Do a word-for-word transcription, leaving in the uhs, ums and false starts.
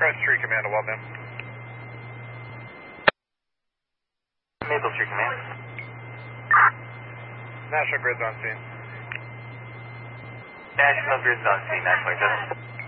West Street Command, well then. Maple Street Command. National Grid's on scene. National Grid's on scene, nine point seven.